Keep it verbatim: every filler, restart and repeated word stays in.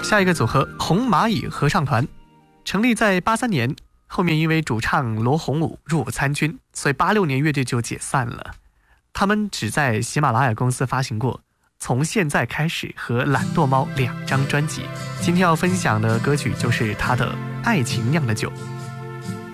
下一个组合红蚂蚁合唱团，成立在八三年，后面因为主唱罗红武入伍参军，所以八六年乐队就解散了。他们只在喜马拉雅公司发行过《从现在开始》和《懒惰猫》两张专辑。今天要分享的歌曲就是他的《爱情酿的酒》。